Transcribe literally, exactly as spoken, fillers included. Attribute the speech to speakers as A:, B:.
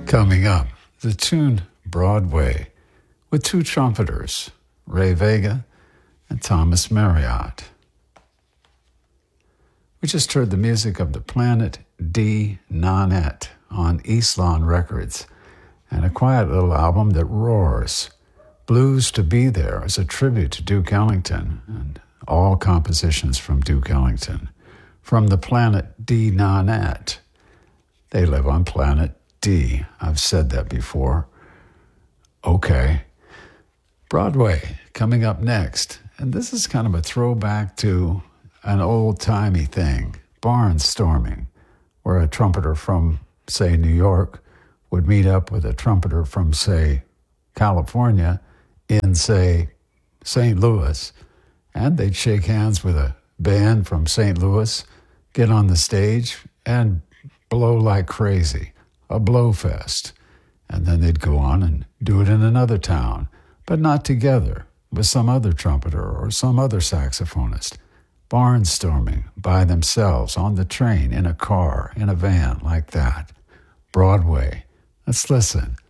A: Coming up, the tune Broadway with two trumpeters, Ray Vega and Thomas Marriott. We just heard the music of the Planet D Nonette on Eastlawn Records and a quiet little album that roars. Blues to Be There is a tribute to Duke Ellington and all compositions from Duke Ellington. From the Planet D Nonette. They live on Planet D. I've said that before. Okay. Broadway coming up next. And this is kind of a throwback to an old-timey thing, barnstorming, where a trumpeter from, say, New York would meet up with a trumpeter from, say, California in, say, Saint Louis, and they'd shake hands with a band from Saint Louis, get on the stage, and blow like crazy, a blow fest. And then they'd go on and do it in another town, but not together, with some other trumpeter or some other saxophonist. Barnstorming by themselves, on the train, in a car, in a van, like that. Broadway. Let's listen.